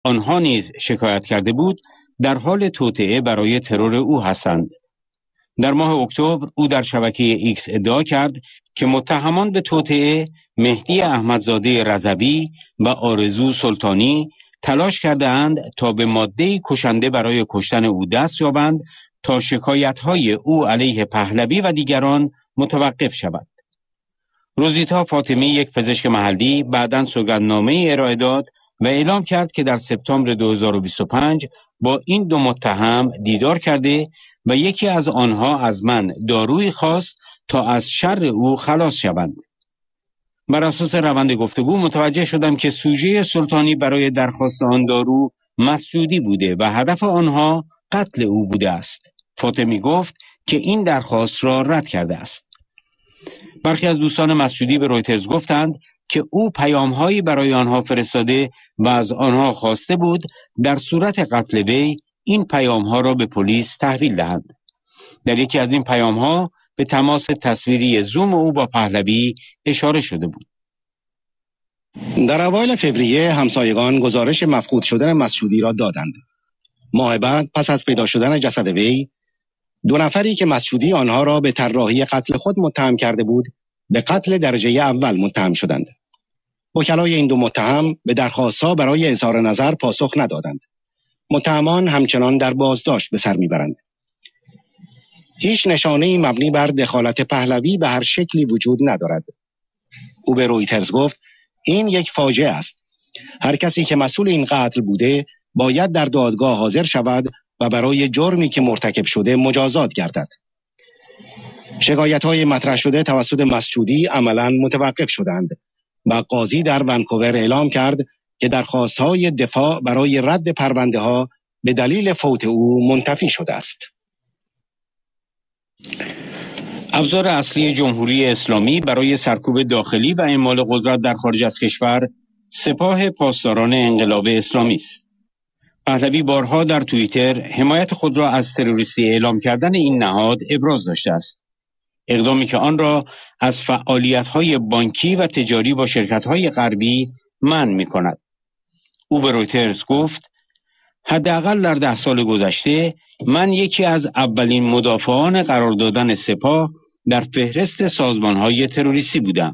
آنها نیز شکایت کرده بود در حال توطئه برای ترور او هستند. در ماه اکتبر او در شبکه ایکس ادعا کرد که متهمان به توطئه مهدی احمدزاده رضوی و آرزو سلطانی تلاش کرده‌اند تا به ماده‌ای کشنده برای کشتن او دست یابند تا شکایت‌های او علیه پهلوی و دیگران متوقف شود. روزیتا فاطمی، یک پزشک محلی، بعداً سوگندنامه ارائه داد و اعلام کرد که در سپتامبر 2025 با این دو متهم دیدار کرده و یکی از آنها از من دارویی خواست تا از شر او خلاص شوند. بر اساس روند گفتگو متوجه شدم که سوژه سلطانی برای درخواست آن دارو مسعودی بوده و هدف آنها قتل او بوده است. فاطمی گفت که این درخواست را رد کرده است. برخی از دوستان مسعودی به رویترز گفتند که او پیام‌هایی برای آنها فرستاده و از آنها خواسته بود در صورت قتل وی این پیام‌ها را به پلیس تحویل دهند. در یکی از این پیام‌ها به تماس تصویری زوم او با پهلوی اشاره شده بود. در اوایل فوریه همسایگان گزارش مفقود شدن مسعودی را دادند. ماه بعد پس از پیدا شدن جسد وی، 2 نفری که مسعودی آنها را به طراحی قتل خود متهم کرده بود، به قتل درجه اول متهم شدند. وکلای این 2 متهم به درخواست‌ها برای اظهار نظر پاسخ ندادند. متهمان همچنان در بازداشت به سر میبرند. هیچ نشانه‌ای مبنی بر دخالت پهلوی به هر شکلی وجود ندارد. او به رویترز گفت این یک فاجعه است. هر کسی که مسئول این قتل بوده باید در دادگاه حاضر شود و برای جرمی که مرتکب شده مجازات گردد. شکایت‌های مطرح شده توسط مسعودی عملاً متوقف شدند و قاضی در ونکوور اعلام کرد که درخواست‌های دفاع برای رد پرونده‌ها به دلیل فوت او منتفی شده است. ابزار اصلی جمهوری اسلامی برای سرکوب داخلی و اعمال قدرت در خارج از کشور سپاه پاسداران انقلاب اسلامی است. پهلوی بارها در توییتر حمایت خود را از تروریستی اعلام کردن این نهاد ابراز داشته است. اقدامی که آن را از فعالیت‌های بانکی و تجاری با شرکت‌های غربی منع می‌کند. او به رویترز گفت حداقل در 10 سال گذشته من یکی از اولین مدافعان قرار دادن سپاه در فهرست سازمان‌های تروریستی بودم.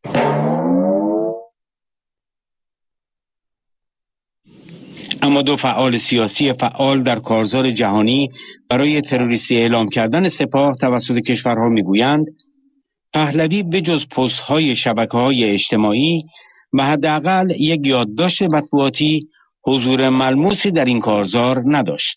اما 2 فعال سیاسی فعال در کارزار جهانی برای تروریستی اعلام کردن سپاه توسط کشورها میگویند پهلوی بجز پست‌های شبکه‌های اجتماعی و حداقل یک یادداشت مطبوعاتی حضور ملموسی در این کارزار نداشت.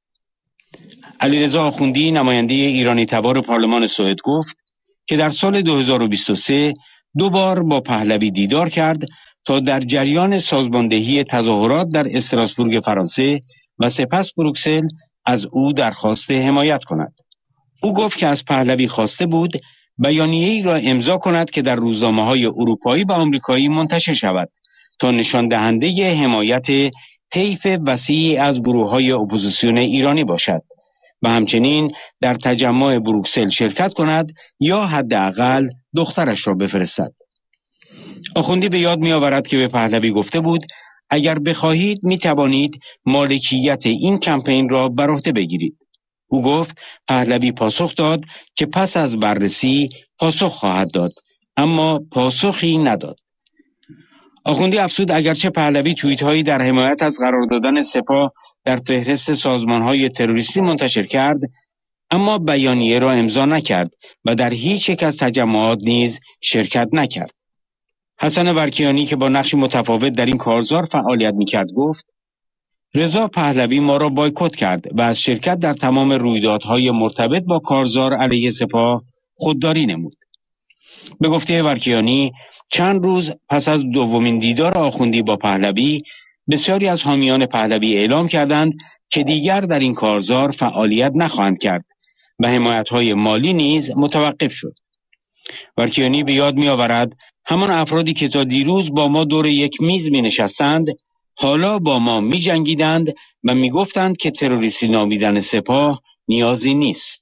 علیرضا آخوندی، نماینده ایرانی تبار پارلمان سوئد، گفت که در سال 2023 2 بار با پهلوی دیدار کرد تا در جریان سازماندهی تظاهرات در استراسبورگ فرانسه و سپس بروکسل از او درخواست حمایت کند. او گفت که از پهلوی خواسته بود بیانیه‌ای را امضا کند که در روزنامه‌های اروپایی و آمریکایی منتشر شود تا نشان دهنده حمایت طیف وسیعی از گروه‌های اپوزیسیون ایرانی باشد و همچنین در تجمع بروکسل شرکت کند یا حداقل دخترش را بفرستد. آخوندی به یاد می‌آورد که به پهلوی گفته بود اگر بخواهید می‌توانید مالکیت این کمپین را بر عهده بگیرید. او گفت پهلوی پاسخ داد که پس از بررسی پاسخ خواهد داد، اما پاسخی نداد. آخوندی افزود اگرچه پهلوی توییت‌هایی در حمایت از قرار دادن سپاه در فهرست سازمان‌های تروریستی منتشر کرد، اما بیانیه را امضا نکرد و در هیچ یک از تجمعات نیز شرکت نکرد. حسن ورکیانی که با نقش متفاوت در این کارزار فعالیت می‌کرد گفت رضا پهلوی ما را بایکوت کرد و از شرکت در تمام رویدادهای مرتبط با کارزار علیه سپاه خودداری نمود. به گفته ورکیانی چند روز پس از دومین دیدار آخوندی با پهلوی، بسیاری از حامیان پهلوی اعلام کردند که دیگر در این کارزار فعالیت نخواهند کرد و حمایت‌های مالی نیز متوقف شد. ورکیانی به یاد می‌آورد همان افرادی که تا دیروز با ما دور یک میز می‌نشستند، حالا با ما می‌جنگیدند و می‌گفتند که تروریستی نامیدن سپاه نیازی نیست.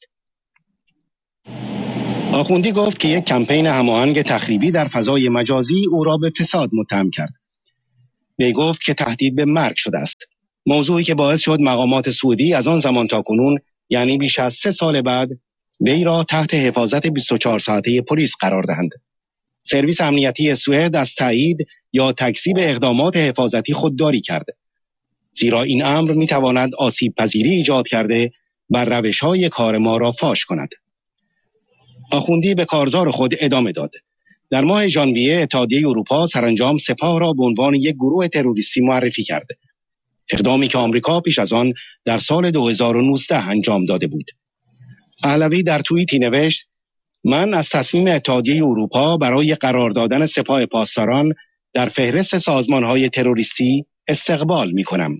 آخوندی گفت که یک کمپین هماهنگ تخریبی در فضای مجازی او را به فساد متهم کرد. وی گفت که تهدید به مرگ شده است. موضوعی که باعث شد مقامات سعودی از آن زمان تا کنون، یعنی بیش از 3 سال بعد، وی را تحت حفاظت 24 ساعته پلیس قرار دهند. سرویس امنیتی سوئد از تایید یا تکذیب اقدامات حفاظتی خودداری کرده، زیرا این امر میتواند آسیب پذیری ایجاد کرده و روش‌های کار ما را فاش کند. آخوندی به کارزار خود ادامه داد. در ماه ژانویه اتحادیه اروپا سرانجام سپاه را به عنوان یک گروه تروریستی معرفی کرده، اقدامی که آمریکا پیش از آن در سال 2019 انجام داده بود. پهلوی در توییتی نوشت: من از تصمیم اتحادیه اروپا برای قرار دادن سپاه پاسداران در فهرست سازمان‌های تروریستی استقبال می‌کنم.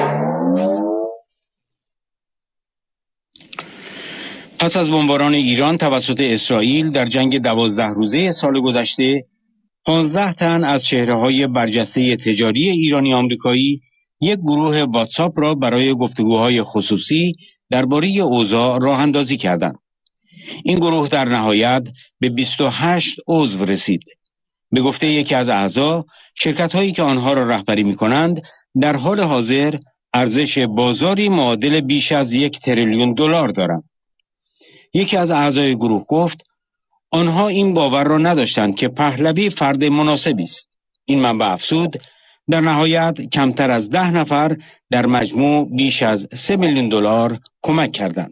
پس از بمباران ایران توسط اسرائیل در جنگ 12 روزه سال گذشته، 15 تن از چهره‌های برجسته تجاری ایرانی آمریکایی یک گروه واتساپ را برای گفتگوهای خصوصی درباره اوضاع راه اندازی کردند. این گروه در نهایت به 28 عضو رسید. به گفته یکی از اعضا، شرکت‌هایی که آنها را رهبری می‌کنند در حال حاضر ارزش بازاری معادل بیش از 1 تریلیون دلار دارند. یکی از اعضای گروه گفت: آنها این باور را نداشتند که پهلوی فرد مناسبی است. این منبع افزود: در نهایت کمتر از 10 نفر در مجموع بیش از 3 میلیون دلار کمک کردند.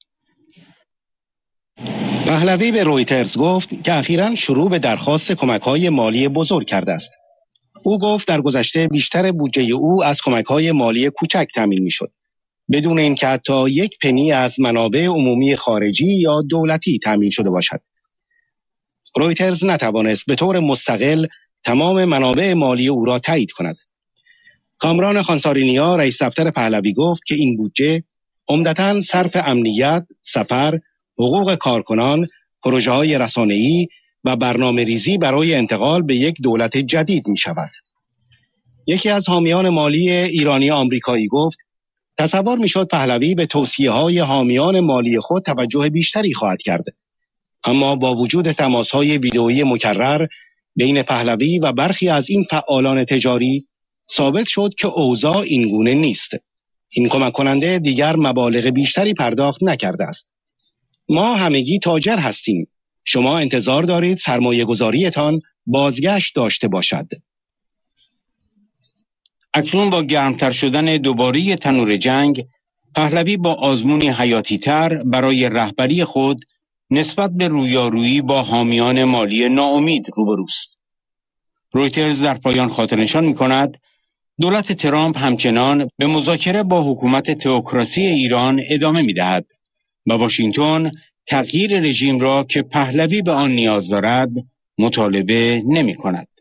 پهلوی به رویترز گفت که اخیراً شروع به درخواست کمک‌های مالی بزرگ کرده است. او گفت در گذشته بیشتر بودجه او از کمک‌های مالی کوچک تامین می‌شد، بدون اینکه حتی 1 پنی از منابع عمومی خارجی یا دولتی تامین شده باشد. رویترز نتوانست به طور مستقل تمام منابع مالی او را تایید کند. کامران خانسارینیا، رئیس دفتر پهلوی، گفت که این بودجه عمدتاً صرف امنیت، سفر، حقوق کارکنان، پروژه‌های رسانه‌ای و برنامه‌ریزی برای انتقال به یک دولت جدید می‌شود. یکی از حامیان مالی ایرانی آمریکایی گفت: تصور می‌شد پهلوی به توصیه‌های حامیان مالی خود توجه بیشتری خواهد کرد، اما با وجود تماس‌های ویدئویی مکرر بین پهلوی و برخی از این فعالان تجاری، ثابت شد که اوضاع اینگونه نیست. این کمک کننده دیگر مبالغ بیشتری پرداخت نکرده است. ما همگی تاجر هستیم. شما انتظار دارید سرمایه گذاریتان بازگشت داشته باشد. اکنون با گرمتر شدن دوباره تنور جنگ، پهلوی با آزمونی حیاتی تر برای رهبری خود نسبت به رویارویی با حامیان مالی ناامید روبروست. رویترز در پایان خاطرنشان می‌کند دولت ترامپ همچنان به مذاکره با حکومت تئوکراسی ایران ادامه می‌دهد و واشنگتن تغییر رژیم را که پهلوی به آن نیاز دارد مطالبه نمی‌کند.